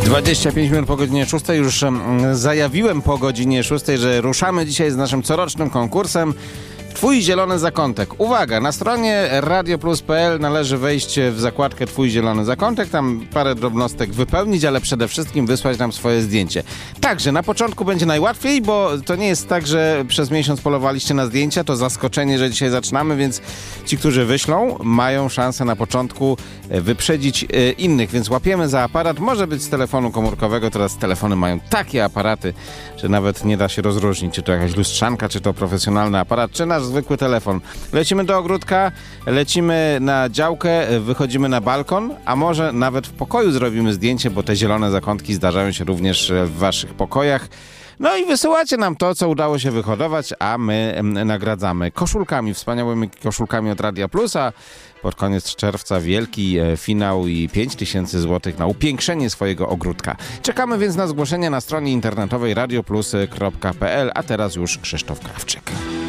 25 minut po godzinie 6. Już zajawiłem po godzinie 6, że ruszamy dzisiaj z naszym corocznym konkursem Twój zielony zakątek. Uwaga, na stronie radioplus.pl należy wejść w zakładkę Twój zielony zakątek, tam parę drobnostek wypełnić, ale przede wszystkim wysłać nam swoje zdjęcie. Także na początku będzie najłatwiej, bo to nie jest tak, że przez miesiąc polowaliście na zdjęcia, to zaskoczenie, że dzisiaj zaczynamy, więc ci, którzy wyślą, mają szansę na początku wyprzedzić innych, więc łapiemy za aparat, może być z telefonu komórkowego, teraz telefony mają takie aparaty, że nawet nie da się rozróżnić, czy to jakaś lustrzanka, czy to profesjonalny aparat, czy nasz zwykły telefon. Lecimy do ogródka, lecimy na działkę, wychodzimy na balkon, a może nawet w pokoju zrobimy zdjęcie, bo te zielone zakątki zdarzają się również w waszych pokojach. No i wysyłacie nam to, co udało się wyhodować, a my nagradzamy koszulkami, wspaniałymi koszulkami od Radia Plus, a pod koniec czerwca wielki finał i 5000 zł na upiększenie swojego ogródka. Czekamy więc na zgłoszenia na stronie internetowej radioplus.pl, a teraz już Krzysztof Krawczyk.